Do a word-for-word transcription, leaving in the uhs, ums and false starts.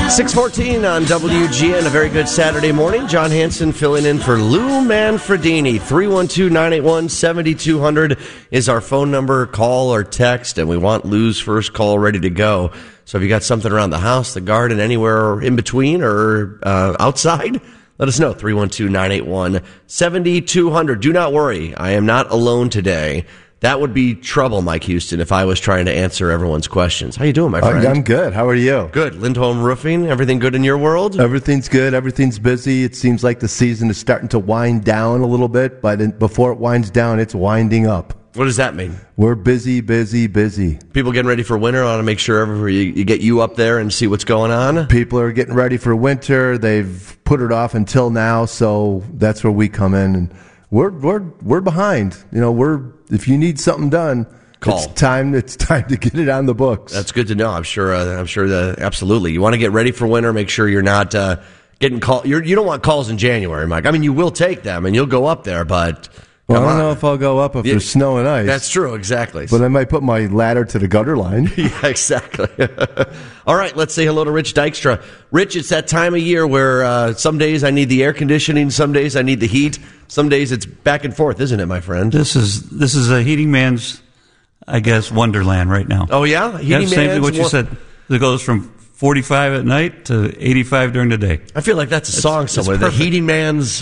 six fourteen on W G N, a very good Saturday morning. John Hanson filling in for Lou Manfredini. three one two, nine eight one, seven two zero zero is our phone number. Call or text, and we want Lou's first call ready to go. So if you got something around the house, the garden, anywhere in between or uh, outside, let us know. three one two, nine eight one, seven two zero zero. Do not worry. I am not alone today. That would be trouble, Mike Houston, if I was trying to answer everyone's questions. How you doing, my friend? I'm good. How are you? Good. Lindholm Roofing, everything good in your world? Everything's good. Everything's busy. It seems like the season is starting to wind down a little bit, but in, before it winds down, it's winding up. What does that mean? We're busy, busy, busy. People getting ready for winter. I want to make sure every, you, you get you up there and see what's going on. People are getting ready for winter. They've put it off until now, so that's where we come in. And we're we're we're behind. You know, we're if you need something done, call. It's time. It's time to get it on the books. That's good to know. I'm sure. Uh, I'm sure. That, absolutely. You want to get ready for winter. Make sure you're not uh, getting call. You're, you don't want calls in January, Mike. I mean, you will take them and you'll go up there, but. Well, I don't on. know if I'll go up if yeah, there's snow and ice. That's true, exactly. But I might put my ladder to the gutter line. Yeah, exactly. All right, let's say hello to Rich Dykstra. Rich, it's that time of year where uh, some days I need the air conditioning, some days I need the heat, some days it's back and forth, isn't it, my friend? This is this is a heating man's, I guess, wonderland right now. Oh, yeah? Heating That's same thing what you wa- said. It goes from forty-five at night to eighty-five during the day. I feel like that's a it's, song somewhere. The Heating Man's